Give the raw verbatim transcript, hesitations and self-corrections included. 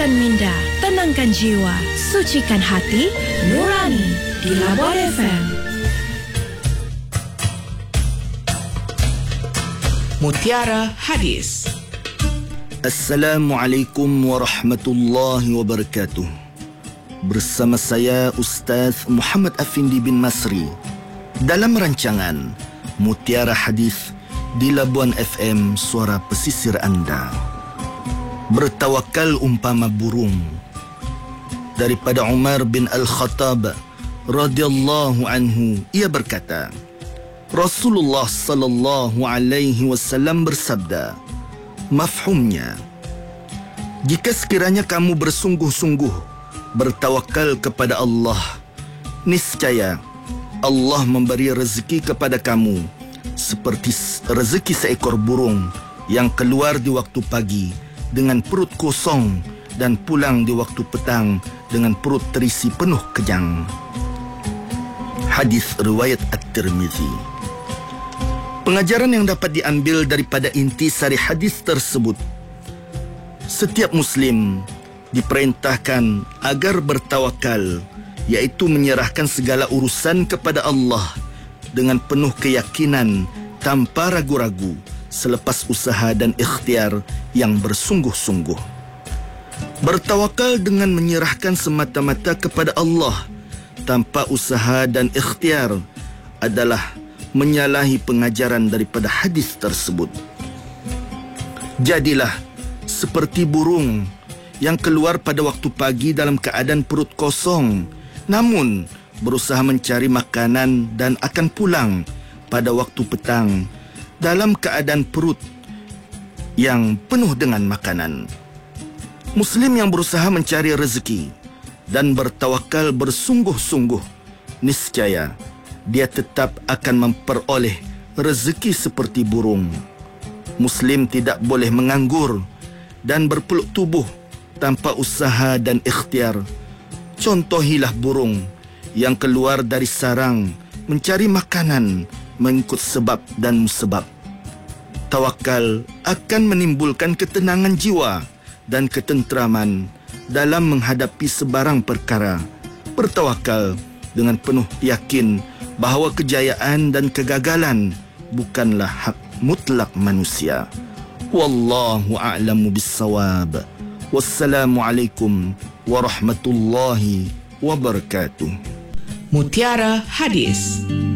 Kuatkan minda, tenangkan jiwa, sucikan hati, nurani di Labor F M. Mutiara Hadis. Assalamualaikum warahmatullahi wabarakatuh. Bersama saya Ustaz Muhammad Afindi bin Masri dalam rancangan Mutiara Hadis di Labuan F M, suara pesisir anda. Bertawakal umpama burung. Daripada Umar bin Al-Khattab radhiyallahu anhu, ia berkata, Rasulullah sallallahu alaihi wasallam bersabda, mafhumnya, jika sekiranya kamu bersungguh-sungguh bertawakal kepada Allah, niscaya Allah memberi rezeki kepada kamu seperti rezeki seekor burung yang keluar di waktu pagi dengan perut kosong dan pulang di waktu petang dengan perut terisi penuh kejang. Hadis riwayat At-Tirmizi. Pengajaran yang dapat diambil daripada intisari hadis tersebut, setiap Muslim diperintahkan agar bertawakal, iaitu menyerahkan segala urusan kepada Allah dengan penuh keyakinan tanpa ragu-ragu, selepas usaha dan ikhtiar yang bersungguh-sungguh. Bertawakal dengan menyerahkan semata-mata kepada Allah tanpa usaha dan ikhtiar adalah menyalahi pengajaran daripada hadis tersebut. Jadilah seperti burung yang keluar pada waktu pagi dalam keadaan perut kosong, namun berusaha mencari makanan dan akan pulang pada waktu petang dalam keadaan perut yang penuh dengan makanan. Muslim yang berusaha mencari rezeki dan bertawakal bersungguh-sungguh, niscaya dia tetap akan memperoleh rezeki seperti burung. Muslim tidak boleh menganggur dan berpeluk tubuh tanpa usaha dan ikhtiar. Contohilah burung yang keluar dari sarang mencari makanan mengikut sebab dan musabab. Tawakal akan menimbulkan ketenangan jiwa dan ketenteraman dalam menghadapi sebarang perkara. Bertawakal dengan penuh yakin bahawa kejayaan dan kegagalan bukanlah hak mutlak manusia. Wallahu a'lamu bis-shawab. Wassalamualaikum warahmatullahi wabarakatuh. Mutiara Hadis.